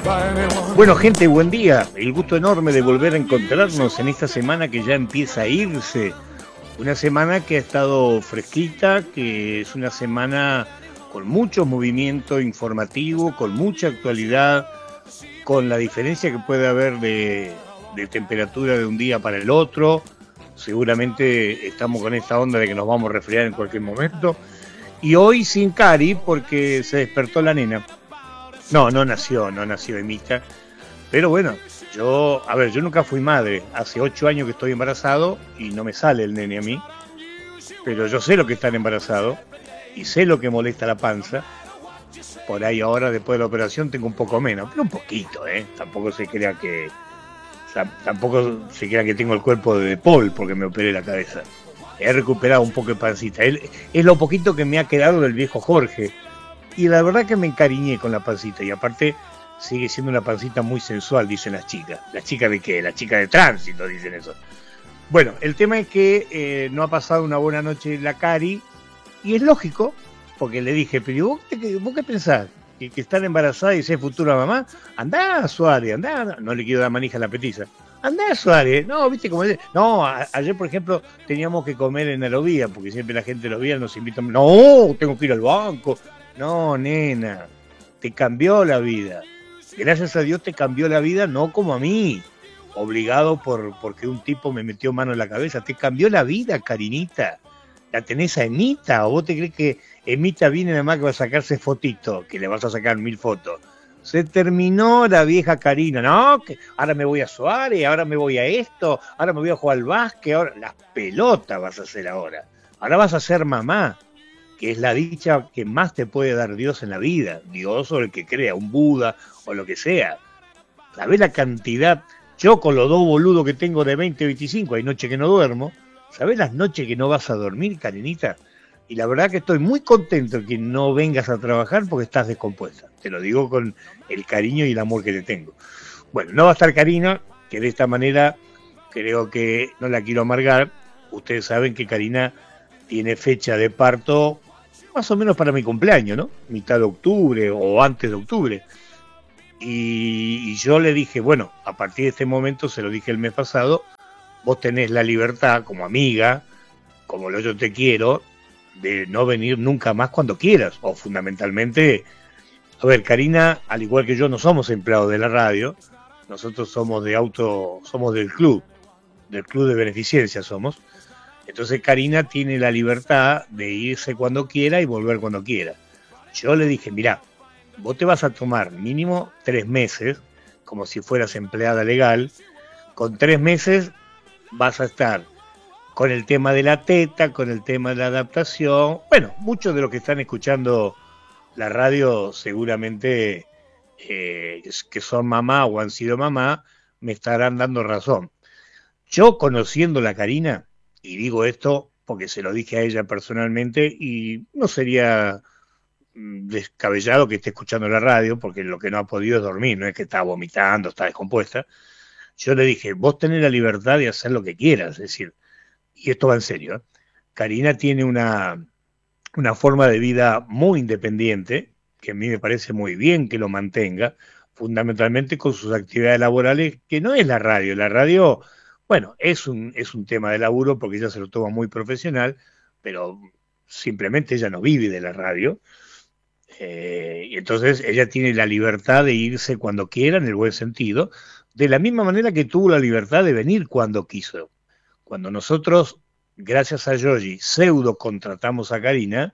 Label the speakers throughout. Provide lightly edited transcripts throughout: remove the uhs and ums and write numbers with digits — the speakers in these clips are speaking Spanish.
Speaker 1: Bueno, gente, buen día. El gusto enorme de volver a encontrarnos en esta semana que ya empieza a irse. Una semana que ha estado fresquita, que es una semana con mucho movimiento informativo, con mucha actualidad, con la diferencia que puede haber de temperatura de un día para el otro. Seguramente estamos con esta onda de que nos vamos a resfriar en cualquier momento. Y hoy sin Cari porque se despertó la nena. No nació Emita. Pero bueno, yo nunca fui madre. Hace 8 años que estoy embarazado y no me sale el nene a mí. Pero yo sé lo que es estar embarazado y sé lo que molesta la panza. Por ahí ahora, después de la operación, tengo un poco menos, pero un poquito, ¿eh? Tampoco se crean que tengo el cuerpo de Paul porque me operé la cabeza. He recuperado un poco de pancita. Es lo poquito que me ha quedado del viejo Jorge. Y la verdad que me encariñé con la pancita. Y aparte sigue siendo una pancita muy sensual, dicen las chicas. ¿Las chicas de qué? Las chicas de tránsito dicen eso. Bueno, el tema es que no ha pasado una buena noche la Cari. Y es lógico, porque le dije, pero ¿vos qué pensás? ¿Que estar embarazada y ser futura mamá? Andá, Suárez, andá. No le quiero dar manija a la petiza. Andá, Suárez. No, viste como... No, ayer, por ejemplo, teníamos que comer en Aerovía, porque siempre la gente de Aerovía nos invita... No, tengo que ir al banco. No, nena, te cambió la vida. Gracias a Dios te cambió la vida, no como a mí, obligado porque un tipo me metió mano en la cabeza. Te cambió la vida, Carinita. La tenés a Emita, o vos te crees que Emita viene nada más que va a sacarse fotito, que le vas a sacar 1000 fotos. Se terminó la vieja Karina, no, que ahora me voy a Suárez, ahora me voy a esto, ahora me voy a jugar al básquet, ahora las pelotas vas a hacer ahora. Ahora vas a ser mamá, que es la dicha que más te puede dar Dios en la vida, Dios o el que crea, un Buda o lo que sea. ¿Sabés la cantidad? Yo con los 2 boludos que tengo de 20, 25, hay noches que no duermo. ¿Sabés las noches que no vas a dormir, Karinita? Y la verdad que estoy muy contento que no vengas a trabajar porque estás descompuesta. Te lo digo con el cariño y el amor que te tengo. Bueno, no va a estar Karina, que de esta manera creo que no la quiero amargar. Ustedes saben que Karina tiene fecha de parto más o menos para mi cumpleaños, ¿no? Mitad de octubre o antes de octubre. Y yo le dije, bueno, a partir de este momento, se lo dije el mes pasado, vos tenés la libertad como amiga, como yo te quiero, de no venir nunca más cuando quieras. O fundamentalmente, a ver, Karina, al igual que yo, no somos empleados de la radio, nosotros somos somos del club de beneficencia somos. Entonces Karina tiene la libertad de irse cuando quiera y volver cuando quiera. Yo le dije, mirá, vos te vas a tomar mínimo 3 meses, como si fueras empleada legal. Con 3 meses vas a estar con el tema de la teta, con el tema de la adaptación. Bueno, muchos de los que están escuchando la radio seguramente que son mamá o han sido mamá, me estarán dando razón. Yo conociendo a la Karina, y digo esto porque se lo dije a ella personalmente, y no sería descabellado que esté escuchando la radio, porque lo que no ha podido es dormir, no es que está vomitando, está descompuesta. Yo le dije, vos tenés la libertad de hacer lo que quieras, es decir, y esto va en serio, ¿eh? Karina tiene una forma de vida muy independiente, que a mí me parece muy bien que lo mantenga, fundamentalmente con sus actividades laborales, que no es la radio. La radio, bueno, es un tema de laburo porque ella se lo toma muy profesional, pero simplemente ella no vive de la radio. Y entonces ella tiene la libertad de irse cuando quiera, en el buen sentido, de la misma manera que tuvo la libertad de venir cuando quiso. Cuando nosotros, gracias a Yogi, pseudo contratamos a Karina,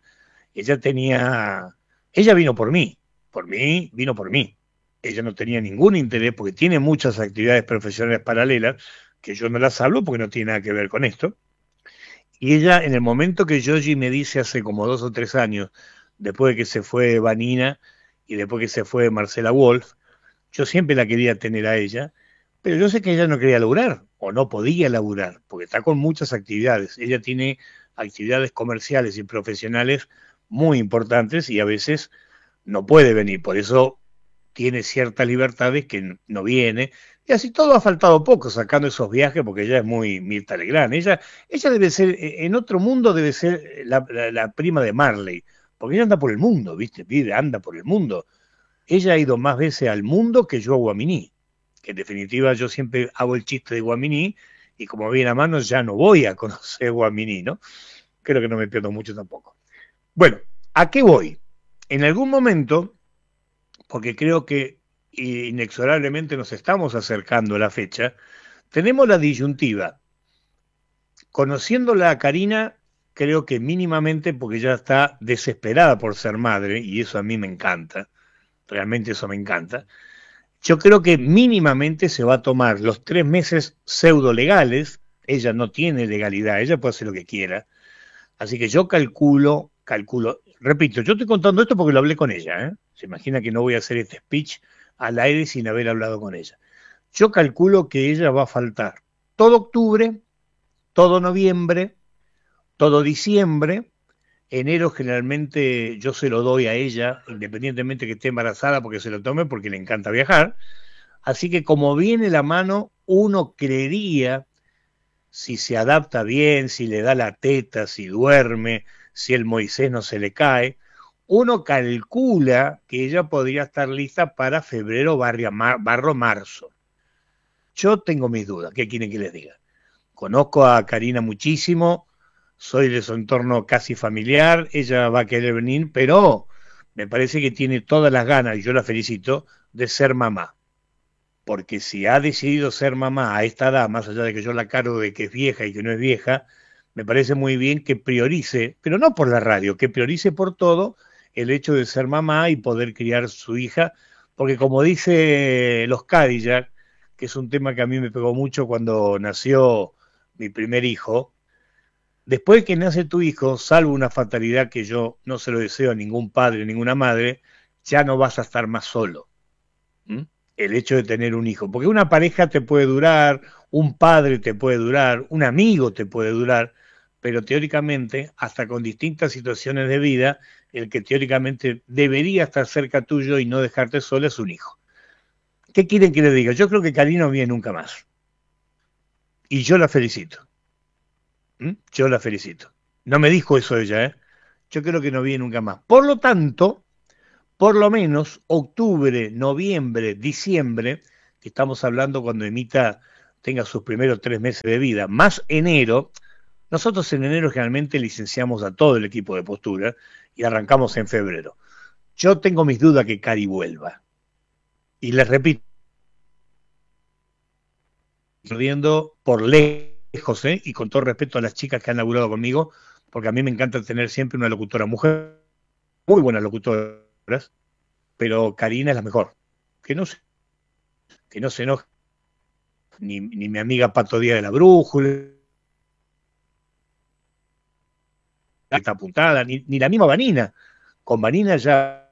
Speaker 1: ella vino por mí, vino por mí. Ella no tenía ningún interés porque tiene muchas actividades profesionales paralelas, que yo no las hablo porque no tiene nada que ver con esto. Y ella, en el momento que Yogi me dice hace como 2 o 3 años, después de que se fue Vanina y después que se fue Marcela Wolf, yo siempre la quería tener a ella, pero yo sé que ella no quería laburar o no podía laburar, porque está con muchas actividades. Ella tiene actividades comerciales y profesionales muy importantes y a veces no puede venir, por eso tiene ciertas libertades que no viene. Y así todo ha faltado poco sacando esos viajes porque ella es muy Mirta Legrand. Ella debe ser, en otro mundo debe ser la prima de Marley, porque ella anda por el mundo, ¿viste? Vive, anda por el mundo. ella ha ido más veces al mundo que yo a Guaminí, que en definitiva yo siempre hago el chiste de Guaminí, y como viene a mano ya no voy a conocer Guaminí, ¿no? Creo que no me pierdo mucho tampoco. Bueno, ¿a qué voy? En algún momento, porque creo que inexorablemente nos estamos acercando a la fecha, tenemos la disyuntiva. Conociéndola a Karina, creo que mínimamente, porque ya está desesperada por ser madre, y eso a mí me encanta, realmente eso me encanta, yo creo que mínimamente se va a tomar los 3 meses pseudo legales, ella no tiene legalidad, ella puede hacer lo que quiera, así que yo calculo, repito, yo estoy contando esto porque lo hablé con ella, ¿eh? Se imagina que no voy a hacer este speech al aire sin haber hablado con ella. Yo calculo que ella va a faltar todo octubre, todo noviembre, todo diciembre. Enero generalmente yo se lo doy a ella, independientemente que esté embarazada, porque se lo tome, porque le encanta viajar. Así que como viene la mano, uno creería, si se adapta bien, si le da la teta, si duerme, si el Moisés no se le cae, uno calcula que ella podría estar lista para febrero barro marzo. Yo tengo mis dudas, ¿qué quieren que les diga? Conozco a Karina muchísimo, soy de su entorno casi familiar, ella va a querer venir, pero me parece que tiene todas las ganas, y yo la felicito, de ser mamá. Porque si ha decidido ser mamá a esta edad, más allá de que yo la cargo de que es vieja y que no es vieja, me parece muy bien que priorice, pero no por la radio, que priorice por todo el hecho de ser mamá y poder criar su hija, porque como dice los Cadillac, que es un tema que a mí me pegó mucho cuando nació mi primer hijo, después que nace tu hijo, salvo una fatalidad que yo no se lo deseo a ningún padre, ninguna madre, ya no vas a estar más solo. ¿Mm? El hecho de tener un hijo. Porque una pareja te puede durar, un padre te puede durar, un amigo te puede durar, pero teóricamente, hasta con distintas situaciones de vida, el que teóricamente debería estar cerca tuyo y no dejarte solo es un hijo. ¿Qué quieren que le diga? Yo creo que Karina no viene nunca más. Y yo la felicito. ¿Mm? Yo la felicito. No me dijo eso ella, ¿eh? Yo creo que no viene nunca más. Por lo tanto, por lo menos octubre, noviembre, diciembre, que estamos hablando cuando Emita tenga sus primeros 3 meses de vida, más enero, nosotros en enero generalmente licenciamos a todo el equipo de postura y arrancamos en febrero. Yo tengo mis dudas que Cari vuelva. Y les repito, perdiendo por lejos, ¿eh? Y con todo respeto a las chicas que han laburado conmigo, porque a mí me encanta tener siempre una locutora mujer, muy buenas locutoras, pero Karina es la mejor. Que no se, que no se enoje ni mi amiga Pato Díaz de la Brújula, está apuntada, ni la misma Vanina. Con Vanina ya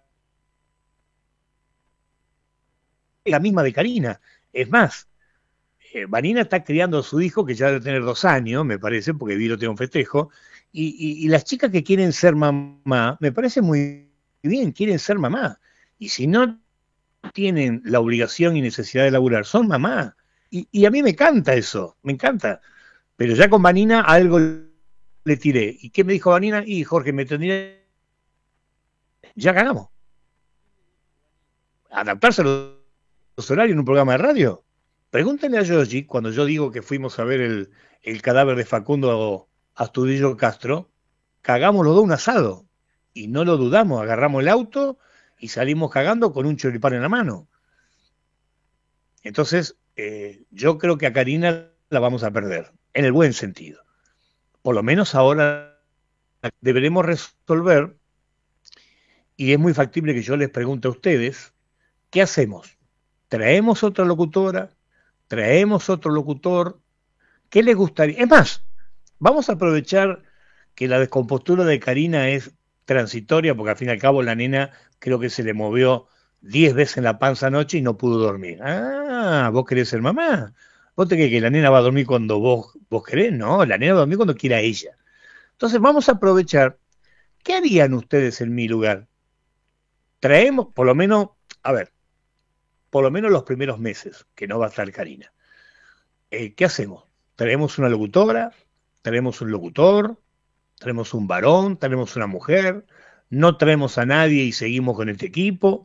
Speaker 1: es la misma de Karina. Es más, Vanina está criando a su hijo, que ya debe tener 2 años, me parece, porque vi lo tiene un festejo, y las chicas que quieren ser mamá, me parece muy bien, quieren ser mamá. Y si no tienen la obligación y necesidad de laburar, son mamá. Y a mí me encanta eso, me encanta. Pero ya con Vanina algo le tiré. ¿Y qué me dijo Vanina? Y Jorge, me tendría... Ya ganamos. Adaptarse a los horarios en un programa de radio. Pregúntenle a Yogi, cuando yo digo que fuimos a ver el cadáver de Facundo Astudillo Castro, cagamos los dos un asado. Y no lo dudamos, agarramos el auto y salimos cagando con un choripán en la mano. Entonces, yo creo que a Karina la vamos a perder, en el buen sentido. Por lo menos ahora deberemos resolver, y es muy factible que yo les pregunte a ustedes, ¿qué hacemos? ¿Traemos otra locutora? ¿Traemos otro locutor? ¿Qué les gustaría? Es más, vamos a aprovechar que la descompostura de Karina es transitoria, porque al fin y al cabo la nena creo que se le movió 10 veces en la panza anoche y no pudo dormir. Ah, ¿vos querés ser mamá? ¿Vos te crees que la nena va a dormir cuando vos querés? No, la nena va a dormir cuando quiera ella. Entonces vamos a aprovechar. ¿Qué harían ustedes en mi lugar? Traemos, por lo menos, a ver, por lo menos los primeros meses, que no va a estar Karina. ¿Qué hacemos? ¿Traemos una locutora? ¿Traemos un locutor? ¿Traemos un varón? ¿Traemos una mujer? ¿No traemos a nadie y seguimos con este equipo?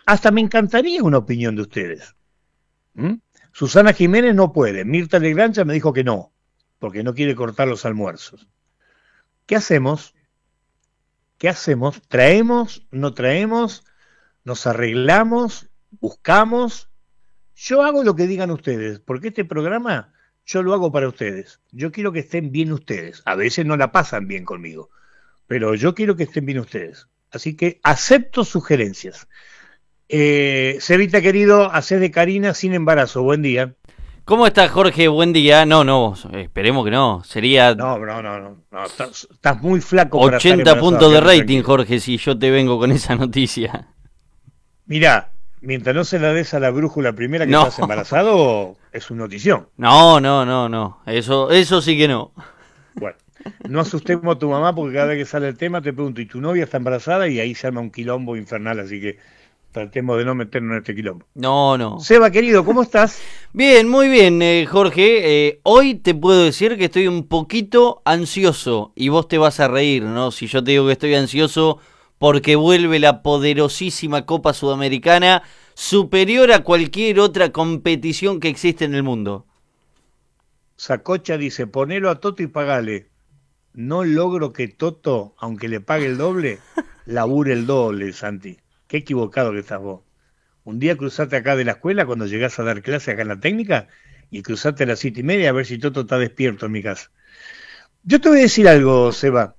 Speaker 1: Hasta me encantaría una opinión de ustedes. ¿Mm? Susana Jiménez no puede, Mirta Legrand ya me dijo que no, porque no quiere cortar los almuerzos. ¿Qué hacemos? ¿Qué hacemos? ¿Traemos? ¿No traemos? ¿Nos arreglamos? ¿Buscamos? Yo hago lo que digan ustedes, porque este programa yo lo hago para ustedes. Yo quiero que estén bien ustedes. A veces no la pasan bien conmigo, pero yo quiero que estén bien ustedes. Así que acepto sugerencias. Cevita querido, hacé de Karina sin embarazo. Buen día.
Speaker 2: ¿Cómo estás, Jorge? Buen día. No, no, esperemos que no. Sería
Speaker 1: No, estás muy flaco para estar
Speaker 2: 80
Speaker 1: embarazada,
Speaker 2: puntos de
Speaker 1: quédate
Speaker 2: rating,
Speaker 1: tranquilo.
Speaker 2: Jorge, si yo te vengo con esa noticia.
Speaker 1: Mirá, mientras no se la des a la brújula primera que
Speaker 2: No,
Speaker 1: estás embarazado, es una notición.
Speaker 2: no, no, no, no. Eso sí que no.
Speaker 1: Bueno, no asustemos a tu mamá porque cada vez que sale el tema te pregunto, ¿y tu novia está embarazada? Y ahí se arma un quilombo infernal, así que tratemos de no meternos en este quilombo.
Speaker 2: No, no.
Speaker 1: Seba, querido, ¿cómo estás?
Speaker 2: Bien, muy bien, Jorge. Hoy te puedo decir que estoy un poquito ansioso y vos te vas a reír, ¿no? Si yo te digo que estoy ansioso porque vuelve la poderosísima Copa Sudamericana, superior a cualquier otra competición que existe en el mundo.
Speaker 1: Sacocha dice, ponelo a Toto y pagale. No logro que Toto, aunque le pague el doble, labure el doble, Santi. Qué equivocado que estás vos. Un día cruzate acá de la escuela cuando llegás a dar clase acá en la técnica y cruzate a las 7:30 a ver si Toto está despierto en mi casa. Yo te voy a decir algo, Seba.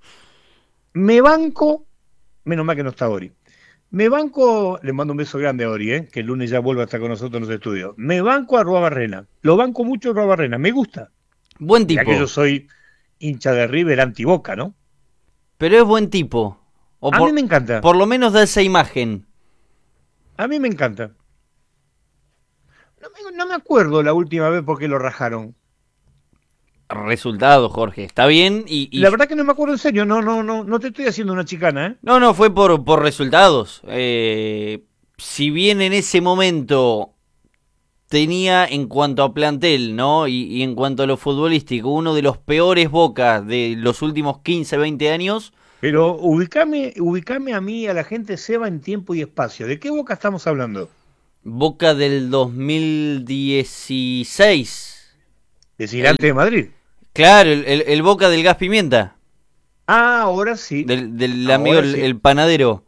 Speaker 1: Me banco, menos mal que no está Ori. Me banco, le mando un beso grande a Ori, que el lunes ya vuelva a estar con nosotros en los estudios. Me banco a Rua Barrena. Lo banco mucho a Rua Barrena. Me gusta.
Speaker 2: Buen
Speaker 1: Mirá que yo
Speaker 2: tipo,
Speaker 1: soy hincha de River anti-Boca, ¿no?
Speaker 2: pero es buen tipo. O
Speaker 1: A mí me encanta.
Speaker 2: por lo menos da esa imagen.
Speaker 1: A mí me encanta. No me acuerdo la última vez por qué lo rajaron.
Speaker 2: Resultado, Jorge. Está bien
Speaker 1: La verdad que no me acuerdo en serio. No te estoy haciendo una chicana, ¿eh?
Speaker 2: No, no, fue por resultados. Si bien en ese momento tenía en cuanto a plantel, ¿no? Y en cuanto a lo futbolístico, uno de los peores Bocas de los últimos 15, 20 años.
Speaker 1: Pero ubicame a mí, a la gente Seba en tiempo y espacio. ¿De qué Boca estamos hablando?
Speaker 2: Boca del 2016.
Speaker 1: Decir
Speaker 2: El,
Speaker 1: antes de Madrid.
Speaker 2: claro, el Boca del Gas Pimienta.
Speaker 1: Ah, ahora sí.
Speaker 2: Del amigo
Speaker 1: Ahora sí.
Speaker 2: el panadero.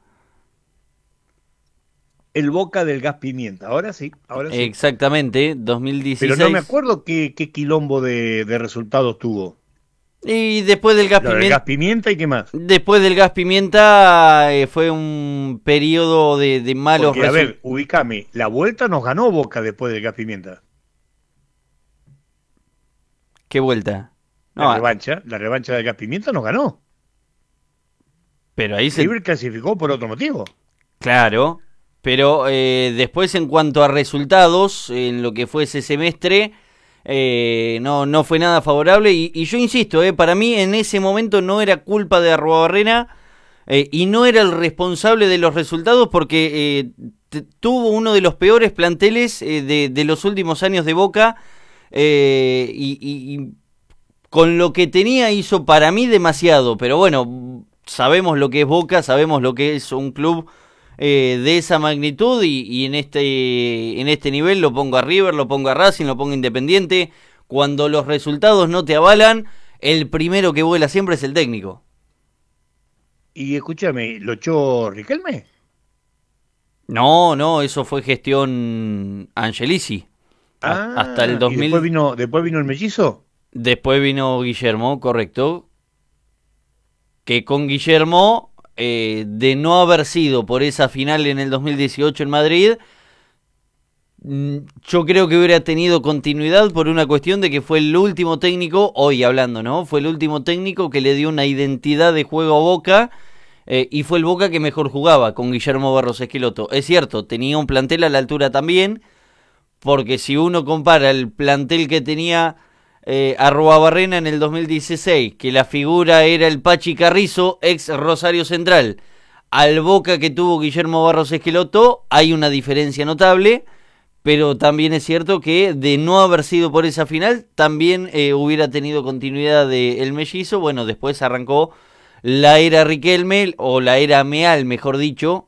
Speaker 1: El Boca del Gas Pimienta. Ahora sí, ahora sí.
Speaker 2: Exactamente,
Speaker 1: Pero no me
Speaker 2: 2016.
Speaker 1: acuerdo qué quilombo de resultados tuvo.
Speaker 2: Y después del Gas
Speaker 1: Lo del Gas
Speaker 2: Pimienta.
Speaker 1: Pimienta y qué más.
Speaker 2: Después del gas pimienta fue un periodo de malos
Speaker 1: Porque, a
Speaker 2: resultados.
Speaker 1: ver, ubicame. La vuelta nos ganó Boca después del Gas Pimienta.
Speaker 2: ¿Qué vuelta?
Speaker 1: La
Speaker 2: No,
Speaker 1: revancha, la revancha del Gas Pimienta nos ganó.
Speaker 2: pero ahí se...
Speaker 1: River clasificó por otro motivo.
Speaker 2: Claro, pero después en cuanto a resultados, en lo que fue ese semestre, no fue nada favorable. Y yo insisto, para mí en ese momento no era culpa de Arruabarrena y no era el responsable de los resultados porque tuvo uno de los peores planteles de los últimos años de Boca y con lo que tenía hizo para mí demasiado, pero bueno, sabemos lo que es Boca, sabemos lo que es un club de esa magnitud y en este nivel lo pongo a River, lo pongo a Racing, lo pongo a Independiente. Cuando los resultados no te avalan, el primero que vuela siempre es el técnico.
Speaker 1: Y escúchame, ¿lo echó Riquelme?
Speaker 2: No, no, eso fue gestión Angelici. Hasta el
Speaker 1: Ah, y
Speaker 2: 2000.
Speaker 1: después vino el mellizo.
Speaker 2: Después vino Guillermo, correcto. Que con Guillermo, de no haber sido por esa final en el 2018 en Madrid, yo creo que hubiera tenido continuidad por una cuestión de que fue el último técnico, hoy hablando, ¿no? Fue el último técnico que le dio una identidad de juego a Boca y fue el Boca que mejor jugaba con Guillermo Barros Esqueloto. Es cierto, tenía un plantel a la altura también, porque si uno compara el plantel que tenía Arruabarrena en el 2016, que la figura era el Pachi Carrizo, ex Rosario Central, al Boca que tuvo Guillermo Barros Esqueloto, hay una diferencia notable, pero también es cierto que de no haber sido por esa final, también hubiera tenido continuidad de el mellizo. Bueno, después arrancó la era Riquelme, o la era Meal, mejor dicho,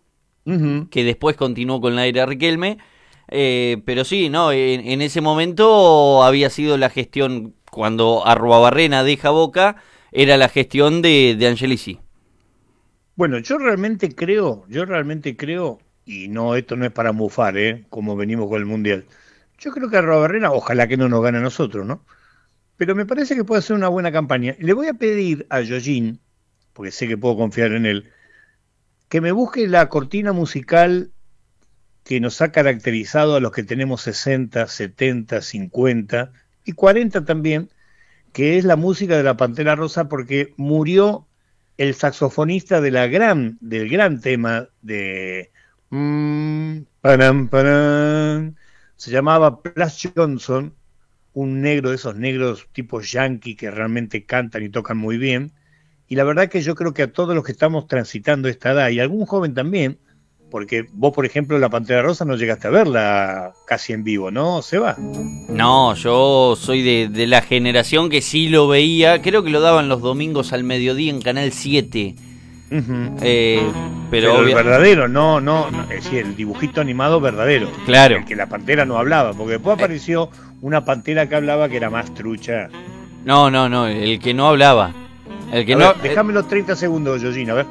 Speaker 1: Ujú.
Speaker 2: que después continuó con la era Riquelme. Pero sí, no, en ese momento había sido la gestión, cuando Arruabarrena deja Boca, era la gestión de Angelici.
Speaker 1: Bueno, yo realmente creo, y no, esto no es para mufar, como venimos con el Mundial. Yo creo que Arrobarrena, ojalá que no nos gane a nosotros, ¿no? Pero me parece que puede ser una buena campaña. Le voy a pedir a Yojin, porque sé que puedo confiar en él, que me busque la cortina musical que nos ha caracterizado a los que tenemos 60, 70, 50 y 40 también, que es la música de la Pantera Rosa, porque murió el saxofonista del gran tema de param, param, se llamaba Plas Johnson, un negro de esos negros tipo yankee que realmente cantan y tocan muy bien. Y la verdad que yo creo que a todos los que estamos transitando esta edad, y algún joven también, porque vos, por ejemplo, la Pantera Rosa no llegaste a verla casi en vivo, ¿no, Seba?
Speaker 2: No, yo soy de la generación que sí lo veía, creo que lo daban los domingos al mediodía en Canal 7.
Speaker 1: Ujú.
Speaker 2: Pero
Speaker 1: El verdadero, es decir, el dibujito animado verdadero.
Speaker 2: Claro.
Speaker 1: El que la pantera no hablaba, porque después apareció una pantera que hablaba que era más trucha.
Speaker 2: No, el que no hablaba. El que
Speaker 1: A
Speaker 2: no.
Speaker 1: ver, déjame los 30 segundos, Yojin, a ver.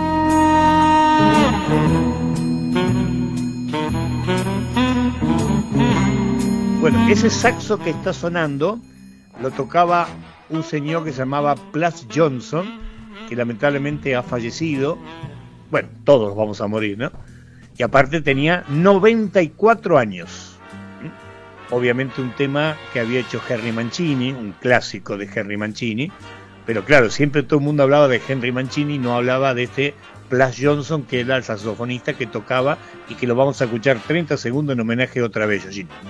Speaker 1: Bueno, ese saxo que está sonando lo tocaba un señor que se llamaba Plas Johnson, que lamentablemente ha fallecido. Bueno, todos vamos a morir, ¿no? Y aparte tenía 94 años. Obviamente un tema que había hecho Henry Mancini, un clásico de Henry Mancini, pero claro, siempre todo el mundo hablaba de Henry Mancini, no hablaba de este Plas Johnson, que era el saxofonista que tocaba y que lo vamos a escuchar 30 segundos en homenaje otra vez, Yojin.